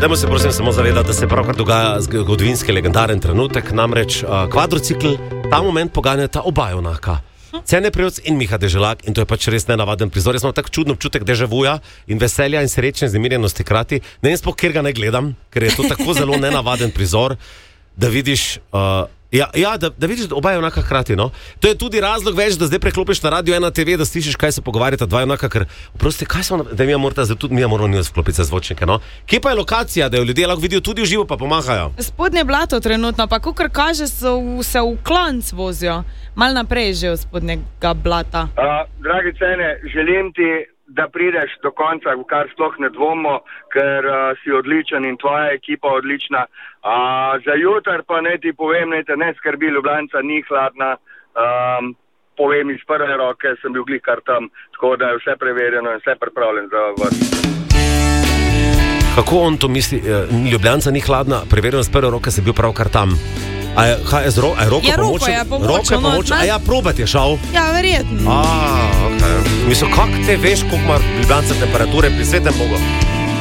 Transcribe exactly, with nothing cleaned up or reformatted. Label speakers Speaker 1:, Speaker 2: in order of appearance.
Speaker 1: Dajmo se prosim samo zavedati, da se pravkar dogaja zgodovinski legendaren trenutek, namreč uh, kvadrocikl ta moment poganjata oba junaka. Cene Prevc in Miha Deželak, in to je pač res nenavaden prizor. Jaz imam tak čudno občutek deja vuja in veselja in srečne znemirjenosti krati. Ne vem sploh, kjer ga ne gledam, ker je to tako zelo nenavaden prizor, da vidiš... Uh, Ja, ja da, da vidiš oba junaka hkrati, no. To je tudi razlog več, da zdaj preklopiš na radio ena te ve, da slišiš, kaj se pogovarjata dva junaka, ker, oprosti, kaj smo, da mi morata, zdaj tudi mi moramo njih vklopiti za zvočnike, no. Kje pa je lokacija, da jo ljudje lahko vidijo tudi v živo, pa pomahajo?
Speaker 2: Spodnje blato trenutno, pa kakor kaže, so, se v klanc vozijo. Mal naprej že v spodnjega blata.
Speaker 3: Uh, dragi cene, želim ti, da prideš do konca, v kar sploh ne dvomo, ker uh, si odličen in tvoja ekipa odlična. Uh, za jutar pa ne ti povem, ne te ne skrbi, Ljubljanca ni hladna. Um, povem iz prve roke, sem bil glih kar tam, tako da je vse preverjeno in vse pripravljen za vas.
Speaker 1: Kako on to misli? Ljubljanca ni hladna, preverjeno z prve roke, sem bil prav kar tam. A je, kaj, je, zro, a je roko
Speaker 2: ja,
Speaker 1: pomoč?
Speaker 2: Ja, roko je pomoč.
Speaker 1: Roko je pomoč. No, a ja, probat je šel?
Speaker 2: Ja, verjetno.
Speaker 1: A, okej. Okay. Mislim, kak te veš, koliko ima Ljubljanca temperature pri svetem Bogu?